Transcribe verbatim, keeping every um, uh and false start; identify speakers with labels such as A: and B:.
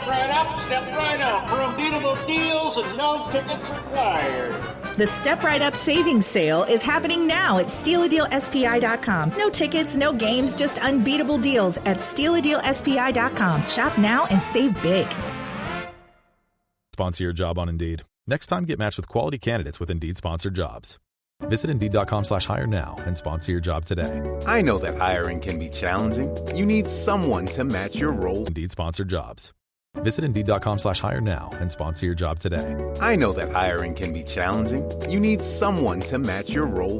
A: right up, step right up for unbeatable deals and no tickets required.
B: The Step Right Up Savings Sale is happening now at steal a deal S P I dot com. No tickets, no games, just unbeatable deals at steal a deal S P I dot com. Shop now and save big.
C: Sponsor your job on Indeed. Next time, get matched with quality candidates with Indeed-sponsored jobs. Visit Indeed.com slash hire now and sponsor your job today.
D: I know that hiring can be challenging. You need someone to match your role.
C: Indeed-sponsored jobs. Visit Indeed.com slash hire now and sponsor your job today.
D: I know that hiring can be challenging. You need someone to match your role